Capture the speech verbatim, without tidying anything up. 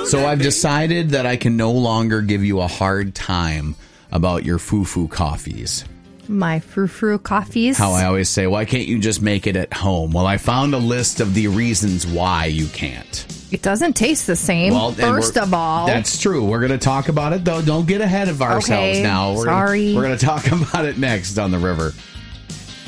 So I've decided that I can no longer give you a hard time about your foo-foo coffees. My frou-frou coffees. How I always say, why can't you just make it at home? Well, I found a list of the reasons why you can't. It doesn't taste the same, well, first of all. That's true. We're going to talk about it, though. Don't get ahead of ourselves okay, now. We're sorry. Gonna, we're going to talk about it next on The River.